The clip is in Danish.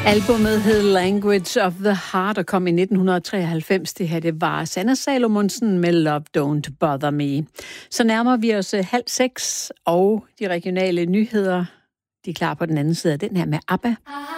Albumet hed Language of the Heart og kom i 1993. Det her, det var Sanna Salomonsen med Love Don't Bother Me. Så nærmer vi os 5:30, og de regionale nyheder, de er klar på den anden side af den her med ABBA.